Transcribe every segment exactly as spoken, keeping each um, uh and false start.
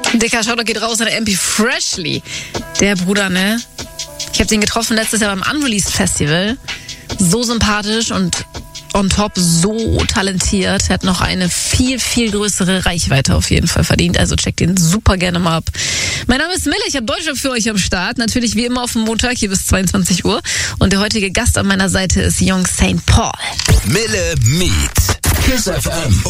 Dicker Shoutout geht raus an der M P Freshly. Der Bruder, ne? Ich habe den getroffen letztes Jahr beim Unreleased Festival. So sympathisch und on top so talentiert. Er hat noch eine viel, viel größere Reichweite auf jeden Fall verdient. Also checkt den super gerne mal ab. Mein Name ist Mille, ich habe Deutschrap für euch am Start. Natürlich wie immer auf dem Montag hier bis zweiundzwanzig Uhr. Und der heutige Gast an meiner Seite ist Young Saint Paul. Mille meets Kiss F M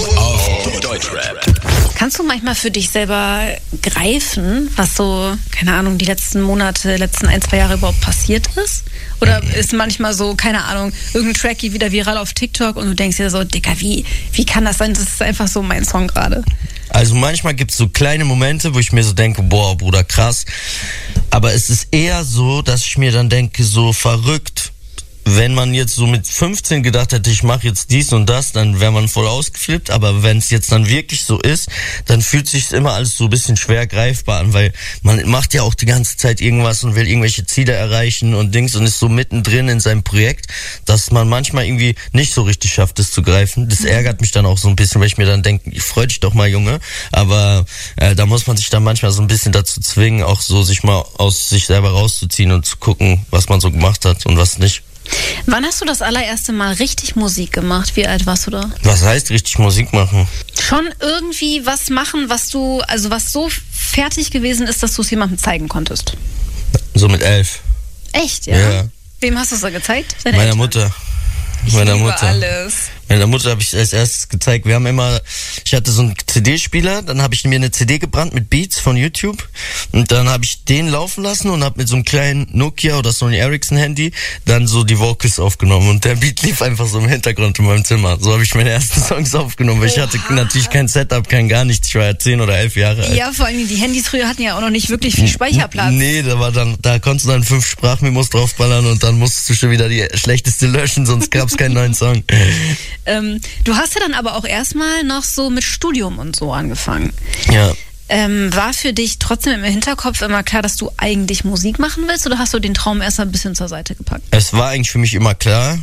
auf Deutschrap. Kannst du manchmal für dich selber greifen, was so, keine Ahnung, die letzten Monate, letzten ein, zwei Jahre überhaupt passiert ist? Oder ist manchmal so, keine Ahnung, irgendein Track geht wieder viral auf TikTok und du denkst dir so, Dicker, wie, wie kann das sein? Das ist einfach so mein Song gerade. Also manchmal gibt es so kleine Momente, wo ich mir so denke, boah, Bruder, krass. Aber es ist eher so, dass ich mir dann denke, so verrückt. Wenn man jetzt so mit fünfzehn gedacht hätte, ich mache jetzt dies und das, dann wäre man voll ausgeflippt. Aber wenn es jetzt dann wirklich so ist, dann fühlt sich immer alles so ein bisschen schwer greifbar an, weil man macht ja auch die ganze Zeit irgendwas und will irgendwelche Ziele erreichen und Dings und ist so mittendrin in seinem Projekt, dass man manchmal irgendwie nicht so richtig schafft, das zu greifen. Das ärgert mich dann auch so ein bisschen, weil ich mir dann denke, freu dich doch mal, Junge. Aber äh, da muss man sich dann manchmal so ein bisschen dazu zwingen, auch so sich mal aus sich selber rauszuziehen und zu gucken, was man so gemacht hat und was nicht. Wann hast du das allererste Mal richtig Musik gemacht? Wie alt warst du da? Was heißt richtig Musik machen? Schon irgendwie was machen, was du, also was so fertig gewesen ist, dass du es jemandem zeigen konntest. So mit elf. Echt, ja? Ja. Wem hast du es da gezeigt? Deine Meiner Eltern? Mutter. Ich Meiner liebe Mutter. alles. Meiner Mutter habe ich als erstes gezeigt. Wir haben immer, ich hatte so einen C D-Spieler, dann habe ich mir eine C D gebrannt mit Beats von YouTube und dann habe ich den laufen lassen und habe mit so einem kleinen Nokia oder Sony Ericsson Handy dann so die Vocals aufgenommen und der Beat lief einfach so im Hintergrund in meinem Zimmer. So habe ich meine ersten Songs aufgenommen, weil ich hatte natürlich kein Setup, kein gar nichts. Ich war ja zehn oder elf Jahre alt. Ja, vor allem die Handys früher hatten ja auch noch nicht wirklich viel Speicherplatz. Nee, da war dann, da konntest du dann fünf Sprachmemos draufballern und dann musstest du schon wieder die schlechteste löschen, sonst gab es keinen neuen Song. Ähm, du hast ja dann aber auch erstmal noch so mit Studium und so angefangen. Ja. Ähm, war für dich trotzdem im Hinterkopf immer klar, dass du eigentlich Musik machen willst oder hast du den Traum erst ein bisschen zur Seite gepackt? Es war eigentlich für mich immer klar,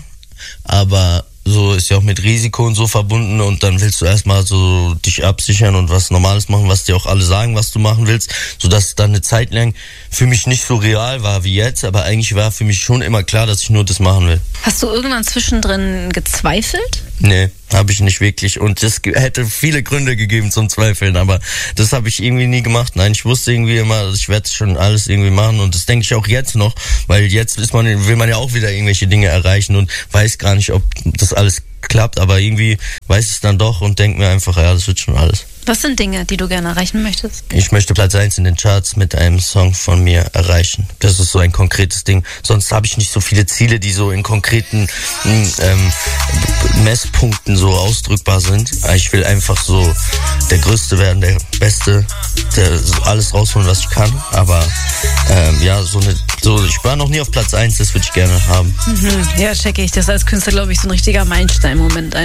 aber so ist ja auch mit Risiko und so verbunden und dann willst du erstmal so dich absichern und was Normales machen, was dir auch alle sagen, was du machen willst, sodass dann eine Zeit lang für mich nicht so real war wie jetzt, aber eigentlich war für mich schon immer klar, dass ich nur das machen will. Hast du irgendwann zwischendrin gezweifelt? Nee, habe ich nicht wirklich und es hätte viele Gründe gegeben zum Zweifeln, aber das habe ich irgendwie nie gemacht. Nein, ich wusste irgendwie immer, ich werde schon alles irgendwie machen und das denke ich auch jetzt noch, weil jetzt ist man, will man ja auch wieder irgendwelche Dinge erreichen und weiß gar nicht, ob das alles klappt, aber irgendwie weiß ich es dann doch und denke mir einfach, ja, das wird schon alles. Was sind Dinge, die du gerne erreichen möchtest? Ich möchte Platz eins in den Charts mit einem Song von mir erreichen. Das ist so ein konkretes Ding. Sonst habe ich nicht so viele Ziele, die so in konkreten ähm, Messpunkten so ausdrückbar sind. Ich will einfach so der Größte werden, der Beste, der so alles rausholen, was ich kann. Aber ähm, ja, so eine, so ich war noch nie auf Platz eins, das würde ich gerne haben. Mhm. Ja, checke ich. Das ist als Künstler, glaube ich, so ein richtiger Meilenstein-Moment.